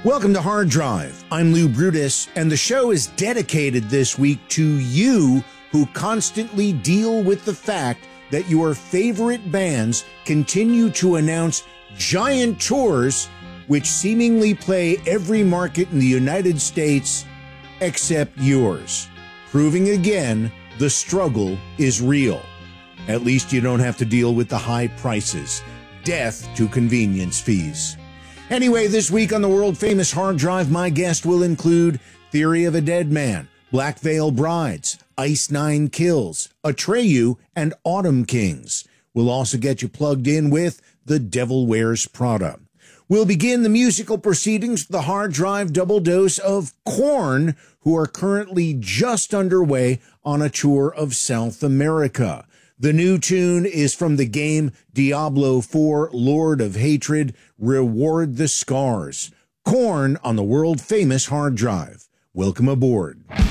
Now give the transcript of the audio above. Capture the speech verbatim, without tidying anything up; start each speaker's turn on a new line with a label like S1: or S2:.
S1: Welcome to Hard Drive. I'm Lou Brutus, and the show is dedicated this week to you who constantly deal with the fact that your favorite bands continue to announce giant tours which seemingly play every market in the United States except yours, proving again the struggle is real. At least you don't have to deal with the high prices. Death to convenience fees. Anyway, this week on the world-famous Hard Drive, my guest will include Theory of a Dead Man, Black Veil Brides, Ice Nine Kills, Atreyu, and Autumn Kings. We'll also get you plugged in with The Devil Wears Prada. We'll begin the musical proceedings with the Hard Drive double dose of Korn, who are currently just underway on a tour of South America. The new tune is from the game Diablo four, Lord of Hatred, Reward the Scars. Korn on the world-famous Hard Drive. Welcome aboard.